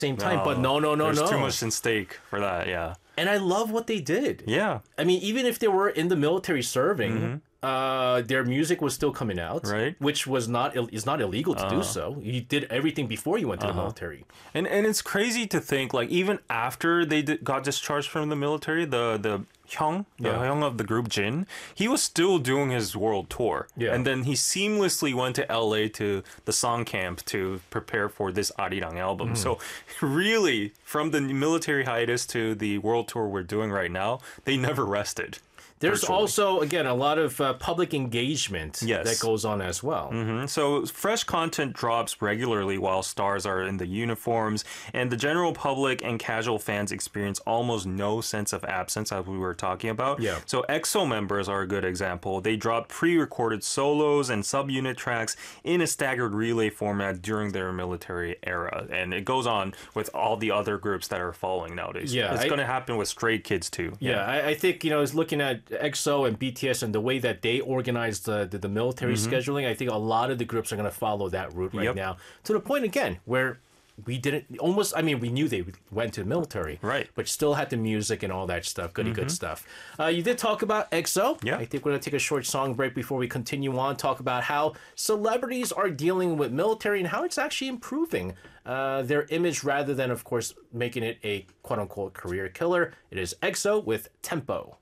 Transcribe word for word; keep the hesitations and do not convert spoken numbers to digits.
same time. But no, no, no, There's no. too much in stake for that. Yeah. And I love what they did. Yeah. I mean, even if they were in the military serving, Mm-hmm. uh, their music was still coming out, Right. Which was not Ill- is not illegal to do so. You did everything before you went to the military. And and it's crazy to think, like, even after they did, got discharged from the military, the the Hyung, the Yeah. Hyung of the group Jin, he was still doing his world tour. Yeah. And then he seamlessly went to L A to the song camp to prepare for this Arirang album. Mm. So really, from the military hiatus to the world tour we're doing right now, they never rested. There's virtually. also, again, a lot of uh, public engagement Yes. that goes on as well. Mhm. So fresh content drops regularly while stars are in the uniforms, and the general public and casual fans experience almost no sense of absence, as we were talking about. Yeah. So EXO members are a good example. They drop pre-recorded solos and subunit tracks in a staggered relay format during their military era, and it goes on with all the other groups that are following nowadays. Yeah, it's I- going to happen with Stray Kids too. Yeah, I, I think, you know, is looking at EXO and B T S and the way that they organize the, the, the military scheduling, I think a lot of the groups are going to follow that route right Yep. now. To the point, again, where we didn't almost, I mean, we knew they went to the military. Right. But still had the music and all that stuff, goody good stuff. Uh, you did talk about EXO. Yeah. I think we're going to take a short song break before we continue on, talk about how celebrities are dealing with military and how it's actually improving uh, their image rather than, of course, making it a quote unquote career killer. It is EXO with Tempo.